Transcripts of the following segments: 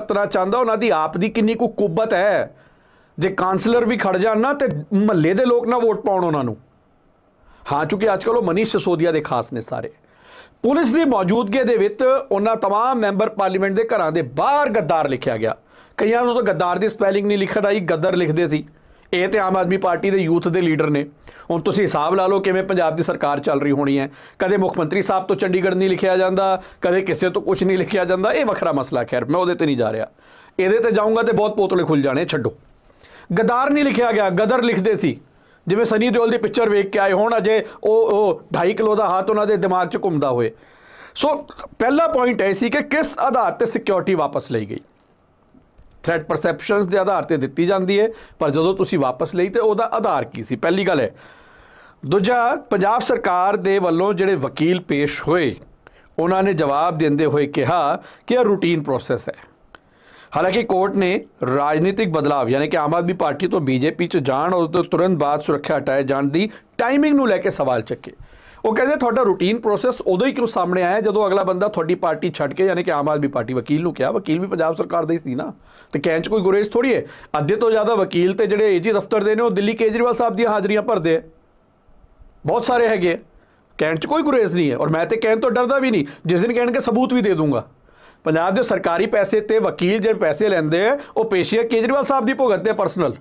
ਵਰਤਣਾ ਚਾਹੁੰਦਾ, ਉਹਨਾਂ ਦੀ ਆਪ ਦੀ ਕਿੰਨੀ ਕੁ ਕੁੱਬਤ ਹੈ। ਜੇ ਕਾਉਂਸਲਰ ਵੀ ਖੜ ਜਾਣ ਨਾ ਤੇ ਮਹੱਲੇ ਦੇ ਲੋਕ ਨਾ ਵੋਟ ਪਾਉਣ ਉਹਨਾਂ ਨੂੰ। ਹਾਂ, ਚूंकि ਅੱਜ ਕੱਲ੍ਹ ਉਹ ਮਨੀਸ਼ ਸਿਸੋਦੀਆ ਦੇ ਖਾਸ ਨੇ ਸਾਰੇ। ਪੁਲਿਸ ਦੀ ਮੌਜੂਦਗੀ ਦੇ ਵਿੱਚ ਉਹਨਾਂ तमाम ਮੈਂਬਰ ਪਾਰਲੀਮੈਂਟ ਦੇ ਘਰਾਂ ਦੇ ਬਾਹਰ ਗੱਦਾਰ ਲਿਖਿਆ ਗਿਆ। ਕਈਆਂ ਨੂੰ ਤਾਂ ਗੱਦਾਰ ਦੀ ਸਪੈਲਿੰਗ ਨਹੀਂ ਲਿਖਣ ਆਈ, ਗੱਦਰ ਲਿਖਦੇ ਸੀ। ਇਹ ਤੇ ਆਮ ਆਦਮੀ ਪਾਰਟੀ ਦੇ ਯੂਥ ਦੇ ਲੀਡਰ ਨੇ। ਹੁਣ ਤੁਸੀਂ ਹਿਸਾਬ ਲਾ ਲਓ ਕਿਵੇਂ ਪੰਜਾਬ ਦੀ ਸਰਕਾਰ ਚੱਲ ਰਹੀ ਹੋਣੀ ਹੈ। ਕਦੇ ਮੁੱਖ ਮੰਤਰੀ ਸਾਹਿਬ ਤੋਂ ਚੰਡੀਗੜ੍ਹ ਨਹੀਂ ਲਿਖਿਆ ਜਾਂਦਾ, ਕਦੇ ਕਿਸੇ ਤੋਂ ਕੁਝ ਨਹੀਂ ਲਿਖਿਆ ਜਾਂਦਾ। ਇਹ ਵੱਖਰਾ ਮਸਲਾ, ਖੈਰ ਮੈਂ ਉਹਦੇ ਤੇ ਨਹੀਂ ਜਾ ਰਿਹਾ। ਇਹਦੇ ਤੇ ਜਾਊਂਗਾ ਤੇ ਬਹੁਤ ਪੋਤਲੇ ਖੁੱਲ ਜਾਣੇ, ਛੱਡੋ। ਗੱਦਾਰ ਨਹੀਂ ਲਿਖਿਆ ਗਿਆ, ਗਦਰ ਲਿਖਦੇ ਸੀ। ਜਿਵੇਂ ਸਨੀ ਦਿਓਲ ਦੀ ਪਿਕਚਰ ਵੇਖ ਕੇ ਆਏ ਹੋਣ, ਅਜੇ ਉਹ 2.5 ਕਿਲੋ ਦਾ ਹੱਥ ਉਹਨਾਂ ਦੇ ਦਿਮਾਗ 'ਚ ਘੁੰਮਦਾ ਹੋਏ। ਸੋ ਪਹਿਲਾ ਪੁਆਇੰਟ ਇਹ ਸੀ ਕਿ ਕਿਸ ਆਧਾਰ ਤੇ ਸਿਕਿਉਰਿਟੀ ਵਾਪਸ ਲਈ ਗਈ। ਥ੍ਰੈਟ ਪਰਸੈਪਸ਼ਨਸ ਦੇ ਆਧਾਰ ਤੇ ਦਿੱਤੀ ਜਾਂਦੀ ਹੈ, ਪਰ ਜਦੋਂ ਤੁਸੀਂ ਵਾਪਸ ਲਈ ਤੇ ਉਹਦਾ ਆਧਾਰ ਕੀ ਸੀ, ਪਹਿਲੀ ਗੱਲ ਹੈ। ਦੂਜਾ, ਪੰਜਾਬ ਸਰਕਾਰ ਦੇ ਵੱਲੋਂ ਜਿਹੜੇ ਵਕੀਲ ਪੇਸ਼ ਹੋਏ, ਉਹਨਾਂ ਨੇ ਜਵਾਬ ਦਿੰਦੇ ਹੋਏ ਕਿਹਾ ਕਿ ਇਹ ਰੂਟੀਨ ਪ੍ਰੋਸੈਸ ਹੈ। ਹਾਲਾਂਕਿ ਕੋਰਟ ਨੇ ਰਾਜਨੀਤਿਕ ਬਦਲਾਵ ਯਾਨੀ ਕਿ ਆਮ ਆਦਮੀ ਪਾਰਟੀ ਤੋਂ ਬੀਜੇਪੀ 'ਚ ਜਾਣ ਔਰ ਉਸ ਤੋਂ ਤੁਰੰਤ ਬਾਅਦ ਸੁਰੱਖਿਆ ਹਟਾਏ ਜਾਣ ਦੀ ਟਾਈਮਿੰਗ ਨੂੰ ਲੈ ਕੇ ਸਵਾਲ ਚੱਕੇ। ਉਹ ਕਹਿੰਦੇ ਤੁਹਾਡਾ ਰੂਟੀਨ ਪ੍ਰੋਸੈਸ ਉਦੋਂ ਹੀ ਕਿਉਂ ਸਾਹਮਣੇ ਆਇਆ ਜਦੋਂ ਅਗਲਾ ਬੰਦਾ ਤੁਹਾਡੀ ਪਾਰਟੀ ਛੱਡ ਕੇ, ਯਾਨੀ ਕਿ ਆਮ ਆਦਮੀ ਪਾਰਟੀ, ਵਕੀਲ ਨੂੰ ਕਿਹਾ। ਵਕੀਲ ਵੀ ਪੰਜਾਬ ਸਰਕਾਰ ਦਾ ਹੀ ਸੀ ਨਾ, ਤੇ ਕਹਿਣ 'ਚ ਕੋਈ ਗੁਰੇਜ਼ ਥੋੜ੍ਹੀ ਹੈ। ਅੱਧੇ ਤੋਂ ਜ਼ਿਆਦਾ ਵਕੀਲ ਤੇ ਜਿਹੜੇ ਏਜੀ ਦਫ਼ਤਰ ਦੇ ਨੇ ਉਹ ਦਿੱਲੀ ਕੇਜਰੀਵਾਲ ਸਾਹਿਬ ਦੀਆਂ ਹਾਜ਼ਰੀਆਂ ਭਰਦੇ ਆ, ਬਹੁਤ ਸਾਰੇ ਹੈਗੇ। ਕਹਿਣ 'ਚ ਕੋਈ ਗੁਰੇਜ਼ ਨਹੀਂ ਹੈ, ਔਰ ਮੈਂ ਤੇ ਕਹਿਣ ਤੋਂ ਡਰਦਾ ਵੀ ਨਹੀਂ। ਜਿਸ ਦਿਨ ਕਹਿਣਗੇ ਸਬੂਤ ਵੀ ਦੇ ਦੂੰਗਾ। ਪੰਜਾਬ ਦੇ ਸਰਕਾਰੀ ਪੈਸੇ ਤੇ ਵਕੀਲ ਜਿਹੜੇ ਪੈਸੇ ਲੈਂਦੇ ਆ, ਉਹ ਪੇਸ਼ੀਆ ਕੇਜਰੀਵਾਲ ਸਾਹਿਬ ਦੀ ਭੁਗਤਦੇ ਪਰਸਨਲ।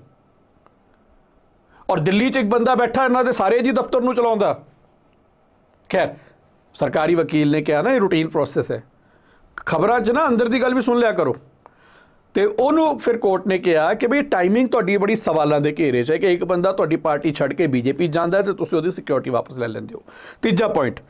ਔਰ ਦਿੱਲੀ 'ਚ ਇੱਕ ਬੰਦਾ ਬੈਠਾ ਇਹਨਾਂ ਦੇ ਸਾਰੇ ਜੀ ਦਫ਼ਤਰ ਨੂੰ ਚਲਾਉਂਦਾ। ਖੈਰ, ਸਰਕਾਰੀ ਵਕੀਲ ਨੇ ਕਿਹਾ ਨਾ ਇਹ ਰੂਟੀਨ ਪ੍ਰੋਸੈਸ ਹੈ। ਖਬਰਾਂ 'ਚ ਨਾ ਅੰਦਰ ਦੀ ਗੱਲ ਵੀ ਸੁਣ ਲਿਆ ਕਰੋ। ਤੇ ਉਹਨੂੰ ਫਿਰ ਕੋਰਟ ਨੇ ਕਿਹਾ ਕਿ ਬਈ ਟਾਈਮਿੰਗ ਤੁਹਾਡੀ ਬੜੀ ਸਵਾਲਾਂ ਦੇ ਘੇਰੇ 'ਚ ਹੈ ਕਿ ਇੱਕ ਬੰਦਾ ਤੁਹਾਡੀ ਪਾਰਟੀ ਛੱਡ ਕੇ ਬੀਜੇਪੀ ਜਾਂਦਾ ਤੇ ਤੁਸੀਂ ਉਹਦੀ ਸਿਕਿਉਰਿਟੀ ਵਾਪਸ ਲੈ ਲੈਂਦੇ ਹੋ। ਤੀਜਾ ਪੁਆਇੰਟ,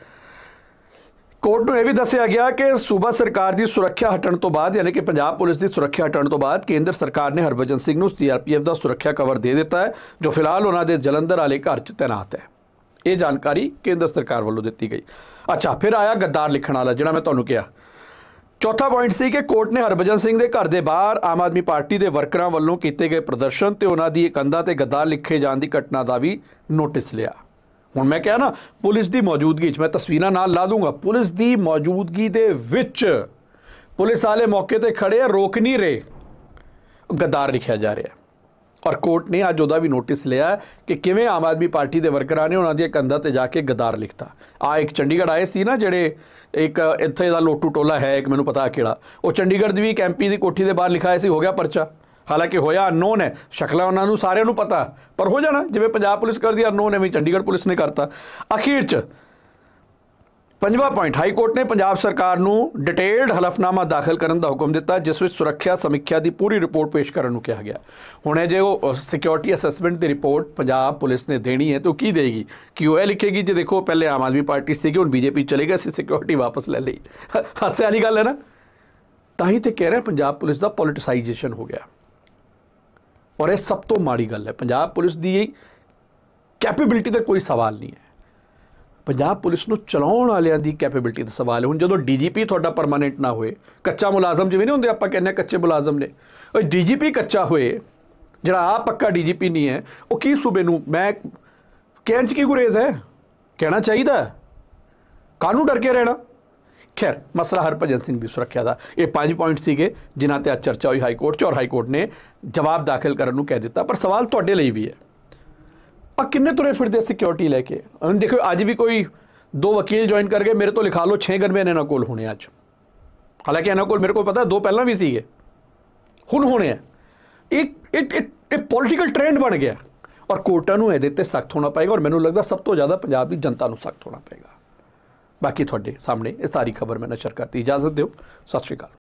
ਕੋਰਟ ਨੂੰ ਇਹ ਵੀ ਦੱਸਿਆ ਗਿਆ ਕਿ ਸੂਬਾ ਸਰਕਾਰ ਦੀ ਸੁਰੱਖਿਆ ਹਟਣ ਤੋਂ ਬਾਅਦ, ਯਾਨੀ ਕਿ ਪੰਜਾਬ ਪੁਲਿਸ ਦੀ ਸੁਰੱਖਿਆ ਹਟਣ ਤੋਂ ਬਾਅਦ, ਕੇਂਦਰ ਸਰਕਾਰ ਨੇ ਹਰਭਜਨ ਸਿੰਘ ਨੂੰ ਸੀਆਰਪੀਐਫ ਦਾ ਸੁਰੱਖਿਆ ਕਵਰ ਦੇ ਦਿੱਤਾ ਹੈ, ਜੋ ਫਿਲਹਾਲ ਉਹਨਾਂ ਦੇ ਜਲੰਧਰ ਵਾਲੇ ਘਰ 'ਚ ਤੈਨਾਤ ਹੈ। ਇਹ ਜਾਣਕਾਰੀ ਕੇਂਦਰ ਸਰਕਾਰ ਵੱਲੋਂ ਦਿੱਤੀ ਗਈ। ਅੱਛਾ, ਫਿਰ ਆਇਆ ਗੱਦਾਰ ਲਿਖਣ ਵਾਲਾ, ਜਿਹੜਾ ਮੈਂ ਤੁਹਾਨੂੰ ਕਿਹਾ। ਚੌਥਾ ਪੁਆਇੰਟ ਸੀ ਕਿ ਕੋਰਟ ਨੇ ਹਰਭਜਨ ਸਿੰਘ ਦੇ ਘਰ ਦੇ ਬਾਹਰ ਆਮ ਆਦਮੀ ਪਾਰਟੀ ਦੇ ਵਰਕਰਾਂ ਵੱਲੋਂ ਕੀਤੇ ਗਏ ਪ੍ਰਦਰਸ਼ਨ ਤੇ ਉਹਨਾਂ ਦੀ ਕੰਧਾਂ ਤੇ ਗੱਦਾਰ ਲਿਖੇ ਜਾਣ ਦੀ ਘਟਨਾ ਦਾ ਵੀ ਨੋਟਿਸ ਲਿਆ। ਹੁਣ ਮੈਂ ਕਿਹਾ ਨਾ, ਪੁਲਿਸ ਦੀ ਮੌਜੂਦਗੀ 'ਚ, ਮੈਂ ਤਸਵੀਰਾਂ ਨਾਲ ਲਾ ਦੂੰਗਾ, ਪੁਲਿਸ ਦੀ ਮੌਜੂਦਗੀ ਦੇ ਵਿੱਚ ਪੁਲਿਸ ਵਾਲੇ ਮੌਕੇ ਤੇ ਖੜੇ ਆ, ਰੋਕ ਨਹੀਂ ਰਹੇ, ਗੱਦਾਰ ਲਿਖਿਆ ਜਾ ਰਿਹਾ। ਔਰ ਕੋਰਟ ਨੇ ਅੱਜ ਉਹਦਾ ਵੀ ਨੋਟਿਸ ਲਿਆ ਕਿ ਕਿਵੇਂ ਆਮ ਆਦਮੀ ਪਾਰਟੀ ਦੇ ਵਰਕਰਾਂ ਨੇ ਉਹਨਾਂ ਦੀਆਂ ਕੰਧਾਂ ਤੇ ਜਾ ਕੇ ਗੱਦਾਰ ਲਿਖਤਾ। ਇੱਕ ਚੰਡੀਗੜ੍ਹ ਆਏ ਸੀ ਨਾ ਜਿਹੜੇ, ਇੱਕ ਇੱਥੇ ਦਾ ਲੋਟੂ ਟੋਲਾ ਹੈ, ਇੱਕ ਮੈਨੂੰ ਪਤਾ ਕਿਹੜਾ, ਉਹ ਚੰਡੀਗੜ੍ਹ ਦੀ ਵੀ ਇੱਕ MP ਦੀ ਕੋਠੀ ਦੇ ਬਾਹਰ ਲਿਖਾਇਆ ਸੀ, ਹੋ ਗਿਆ ਪਰਚਾ। ਹਾਲਾਂਕਿ ਹੋਇਆ ਅਨਨੋਨ ਹੈ, ਸ਼ਕਲਾਂ ਉਹਨਾਂ ਨੂੰ ਸਾਰਿਆਂ ਨੂੰ ਪਤਾ, ਪਰ ਹੋ ਜਾਣਾ ਜਿਵੇਂ ਪੰਜਾਬ ਪੁਲਿਸ ਕਰਦੀ, ਅਨਨੋਨ ਐਵੇਂ ਚੰਡੀਗੜ੍ਹ ਪੁਲਿਸ ਨੇ ਕਰਤਾ। ਅਖੀਰ 'ਚ ਪੰਜਵਾਂ ਪੁਆਇੰਟ, ਹਾਈ ਕੋਰਟ ਨੇ ਪੰਜਾਬ ਸਰਕਾਰ ਨੂੰ ਡਿਟੇਲਡ ਹਲਫਨਾਮਾ ਦਾਖਲ ਕਰਨ ਦਾ ਹੁਕਮ ਦਿੱਤਾ, ਜਿਸ ਵਿੱਚ ਸੁਰੱਖਿਆ ਸਮੀਖਿਆ ਦੀ ਪੂਰੀ ਰਿਪੋਰਟ ਪੇਸ਼ ਕਰਨ ਨੂੰ ਕਿਹਾ ਗਿਆ। ਹੁਣ ਜੇ ਉਹ ਸਿਕਿਉਰਿਟੀ ਅਸੈਸਮੈਂਟ ਦੀ ਰਿਪੋਰਟ ਪੰਜਾਬ ਪੁਲਿਸ ਨੇ ਦੇਣੀ ਹੈ ਤਾਂ ਉਹ ਕੀ ਦੇਗੀ? ਕਿ ਉਹ ਇਹ ਲਿਖੇਗੀ ਜੀ ਦੇਖੋ ਪਹਿਲੇ ਆਮ ਆਦਮੀ ਪਾਰਟੀ ਸੀਗੀ, ਹੁਣ ਬੀਜੇਪੀ ਚਲੇ ਗਏ, ਅਸੀਂ ਸਿਕਿਉਰਿਟੀ ਵਾਪਸ ਲੈ ਲਈ। ਹਾਸੇ ਵਾਲੀ ਗੱਲ ਹੈ ਨਾ। ਤਾਂ ਹੀ ਤੇ ਕਹਿ ਰਿਹਾ ਪੰਜਾਬ ਪੁਲਿਸ ਦਾ ਪੋਲੀਟੀਸਾਈਜੇਸ਼ਨ ਹੋ ਗਿਆ, ਔਰ ਇਹ ਸਭ ਤੋਂ ਮਾੜੀ ਗੱਲ ਹੈ। ਪੰਜਾਬ ਪੁਲਿਸ ਦੀ ਕੈਪੇਬਿਲਿਟੀ ਦਾ ਕੋਈ ਸਵਾਲ ਨਹੀਂ ਹੈ, ਪੰਜਾਬ ਪੁਲਿਸ ਨੂੰ ਚਲਾਉਣ ਵਾਲਿਆਂ ਦੀ ਕੈਪੇਬਿਲਿਟੀ ਦਾ ਸਵਾਲ ਹੈ। ਹੁਣ ਜਦੋਂ DGP ਤੁਹਾਡਾ ਪਰਮਾਨੈਂਟ ਨਾ ਹੋਏ, ਕੱਚਾ ਮੁਲਾਜ਼ਮ ਜਿਵੇਂ ਨਹੀਂ ਹੁੰਦੇ, ਆਪਾਂ ਕਹਿੰਦੇ ਕੱਚੇ ਮੁਲਾਜ਼ਮ ਨੇ, ਉਹ DGP ਕੱਚਾ ਹੋਏ, ਜਿਹੜਾ ਆਪ ਪੱਕਾ DGP ਨਹੀਂ ਹੈ, ਉਹ ਕੀ ਸੂਬੇ ਨੂੰ, ਮੈਂ ਕਹਿਣ 'ਚ ਕੀ ਗੁਰੇਜ਼ ਹੈ? ਕਹਿਣਾ ਚਾਹੀਦਾ, ਕਾਹਨੂੰ ਡਰ ਕੇ ਰਹਿਣਾ। ਖੈਰ, ਮਸਲਾ ਹਰਭਜਨ ਸਿੰਘ ਦੀ ਸੁਰੱਖਿਆ ਦਾ। ਇਹ 5 ਪੁਆਇੰਟ ਸੀਗੇ ਜਿਨ੍ਹਾਂ ਤੇ ਅੱਜ ਚਰਚਾ ਹੋਈ ਹਾਈ ਕੋਰਟ 'ਚ, ਔਰ ਹਾਈ ਕੋਰਟ ਨੇ ਜਵਾਬ ਦਾਖਲ ਕਰਨ ਨੂੰ ਕਹਿ ਦਿੱਤਾ। ਪਰ ਸਵਾਲ ਤੁਹਾਡੇ ਲਈ ਵੀ ਹੈ, ਆ ਕਿੰਨੇ ਤੁਰੇ ਫਿਰਦੇ ਸਿਕਿਉਰਿਟੀ ਲੈ ਕੇ? ਹੁਣ ਦੇਖੋ, ਅੱਜ ਵੀ ਕੋਈ 2 ਵਕੀਲ ਜੁਆਇਨ ਕਰ ਗਏ, ਮੇਰੇ ਤੋਂ ਲਿਖਾ ਲਓ 6 ਗਨਮੈਨ ਇਹਨਾਂ ਕੋਲ ਹੋਣੇ ਅੱਜ। ਹਾਲਾਂਕਿ ਇਹਨਾਂ ਕੋਲ ਮੇਰੇ ਕੋਲ ਪਤਾ 2 ਪਹਿਲਾਂ ਵੀ ਸੀਗੇ, ਹੁਣ ਹੋਣੇ ਆ। ਇੱਕ ਪੋਲੀਟੀਕਲ ਟ੍ਰੈਂਡ ਬਣ ਗਿਆ, ਔਰ ਕੋਰਟਾਂ ਨੂੰ ਇਹਦੇ ਤੇ ਸਖਤ ਹੋਣਾ ਪਏਗਾ, ਔਰ ਮੈਨੂੰ ਲੱਗਦਾ ਸਭ ਤੋਂ ਜ਼ਿਆਦਾ ਪੰਜਾਬ ਦੀ ਜਨਤਾ ਨੂੰ ਸਖਤ ਹੋਣਾ ਪਏਗਾ। ਬਾਕੀ ਤੁਹਾਡੇ ਸਾਹਮਣੇ ਇਹ ਸਾਰੀ ਖਬਰ ਮੈਂ ਨਸ਼ਰ ਕਰਤੀ। ਇਜਾਜ਼ਤ ਦਿਓ, ਸਤਿ ਸ਼੍ਰੀ ਅਕਾਲ।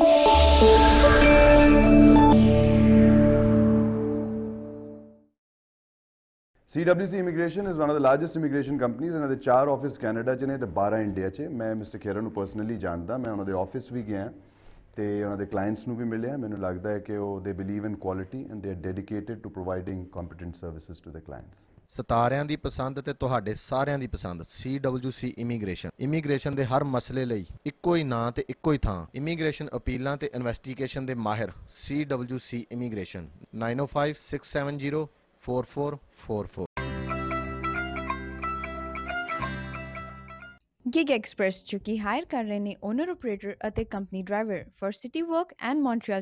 CWC Immigration is one of the largest immigration companies। ਇਹਨਾਂ ਦੇ 4 ਆਫਿਸ ਕੈਨੇਡਾ 'ਚ ਨੇ ਤੇ 12 ਇੰਡੀਆ 'ਚ। ਮੈਂ ਮਿਸਟਰ ਖੇਰਾ ਨੂੰ ਪਰਸਨਲੀ ਜਾਣਦਾ, ਮੈਂ ਉਹਨਾਂ ਦੇ ਆਫਿਸ ਵੀ ਗਿਆ ਤੇ ਉਹਨਾਂ ਦੇ ਕਲਾਇੰਟਸ ਨੂੰ ਵੀ ਮਿਲਿਆ। ਮੈਨੂੰ ਲੱਗਦਾ ਹੈ ਕਿ ਉਹ ਦੇ believe in quality and they are dedicated to providing competent services to the clients. ਸਿਤਾਰਿਆਂ ਦੀ ਪਸੰਦ ਤੇ ਤੁਹਾਡੇ ਸਾਰਿਆਂ ਦੀ ਪਸੰਦ CWC ਇਮੀਗ੍ਰੇਸ਼ਨ ਦੇ ਹਰ ਮਸਲੇ ਲਈ ਇੱਕੋ ਹੀ ਨਾਂ ਤੇ ਇੱਕੋ ਹੀ ਥਾਂ। ਇਮੀਗ੍ਰੇਸ਼ਨ ਅਪੀਲਾਂ ਤੇ ਇਨਵੈਸਟੀਗੇਸ਼ਨ ਦੇ ਮਾਹਿਰ CWC ਇਮੀਗ੍ਰੇਸ਼ਨ 9056704444। Gig Express जो कि हायर कर रहे ने ओनर ऑपरेटर ਅਤੇ company driver for city work and Montreal